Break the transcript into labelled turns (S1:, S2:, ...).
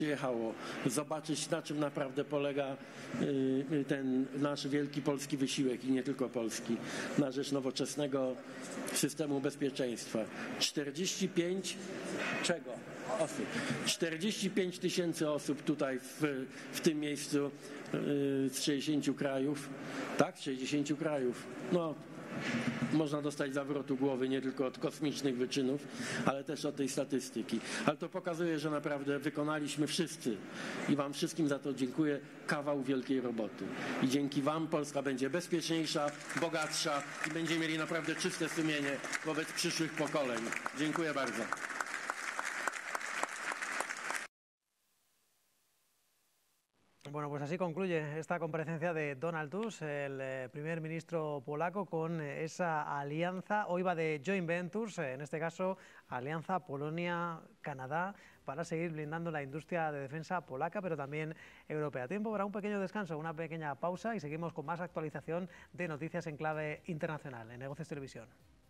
S1: przyjechało zobaczyć, na czym naprawdę polega ten nasz wielki polski wysiłek i nie tylko polski, na rzecz nowoczesnego systemu bezpieczeństwa. 45 czego? Osób. 45 000 osób tutaj w tym miejscu z 60 krajów. Tak, z 60 krajów. No, można dostać zawrotu głowy nie tylko od kosmicznych wyczynów, ale też od tej statystyki. Ale to pokazuje, że naprawdę wykonaliśmy wszyscy i wam wszystkim za to dziękuję kawał wielkiej roboty. I dzięki wam Polska będzie bezpieczniejsza, bogatsza i będziemy mieli naprawdę czyste sumienie wobec przyszłych pokoleń. Dziękuję bardzo.
S2: Bueno, pues así concluye esta comparecencia de Donald Tusk, el primer ministro polaco, con esa alianza. Hoy va de joint ventures, en este caso alianza Polonia-Canadá, para seguir blindando la industria de defensa polaca, pero también europea. Tiempo para un pequeño descanso, una pequeña pausa y seguimos con más actualización de noticias en clave internacional en Negocios Televisión.